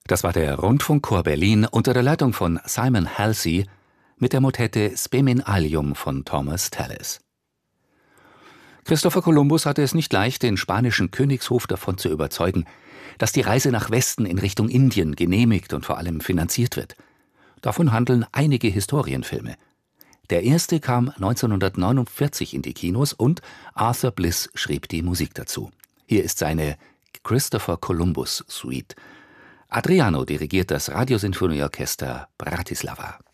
Das war der Rundfunkchor Berlin unter der Leitung von Simon Halsey mit der Motette Spemin Alium von Thomas Tallis. Christopher Columbus hatte es nicht leicht, den spanischen Königshof davon zu überzeugen, dass die Reise nach Westen in Richtung Indien genehmigt und vor allem finanziert wird. Davon handeln einige Historienfilme. Der erste kam 1949 in die Kinos und Arthur Bliss schrieb die Musik dazu. Hier ist seine Christopher Columbus Suite. Adriano dirigiert das Radiosinfonieorchester Bratislava.